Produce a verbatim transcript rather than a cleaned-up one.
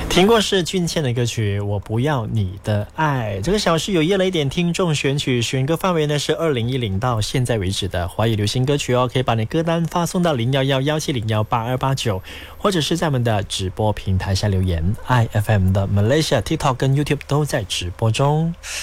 听过是俊倩的歌曲《我不要你的爱》。这个小时有夜了一点听众选曲，选歌范围呢是二零一零到现在为止的华语流行歌曲哦，可以把你歌单发送到零一一一七零一八二八九，或者是在我们的直播平台下留言。I F M 的 Malaysia、TikTok 跟 YouTube 都在直播中。